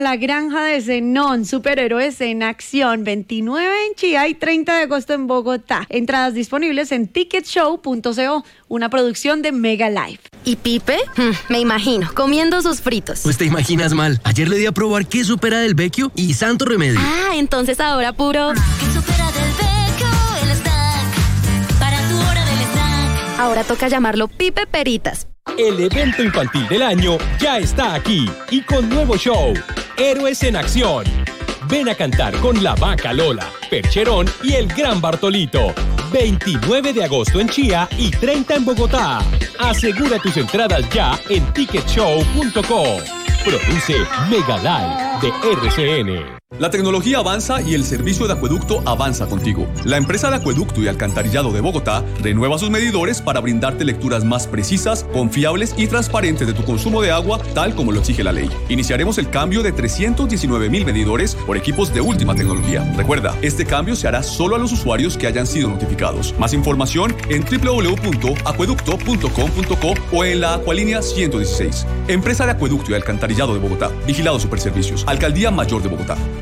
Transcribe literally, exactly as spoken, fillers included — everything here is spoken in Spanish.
La Granja de Zenón, superhéroes en acción, veintinueve en Chía y treinta de agosto en Bogotá. Entradas disponibles en ticket show punto co, una producción de Mega Life. ¿Y Pipe? Hmm, me imagino, comiendo sus fritos. Pues te imaginas mal. Ayer le di a probar queso Pera del Vecchio y Santo Remedio. Ah, entonces ahora puro... Queso Pera del Vecchio, el snack, para tu hora del snack. Ahora toca llamarlo Pipe Peritas. El evento infantil del año ya está aquí y con nuevo show, Héroes en Acción. Ven a cantar con la Vaca Lola, Percherón y el Gran Bartolito. veintinueve de agosto en Chía y treinta en Bogotá. Asegura tus entradas ya en ticket show punto co. Produce Mega Live de R C N. La tecnología avanza y el servicio de acueducto avanza contigo. La empresa de acueducto y alcantarillado de Bogotá renueva sus medidores para brindarte lecturas más precisas, confiables y transparentes de tu consumo de agua, tal como lo exige la ley. Iniciaremos el cambio de trescientos diecinueve mil medidores por equipos de última tecnología. Recuerda, este cambio se hará solo a los usuarios que hayan sido notificados. Más información en doble u doble u doble u punto acueducto punto com punto co o en la Acualínea ciento dieciséis. Empresa de acueducto y alcantarillado de Bogotá. Vigilado Superservicios. Alcaldía Mayor de Bogotá.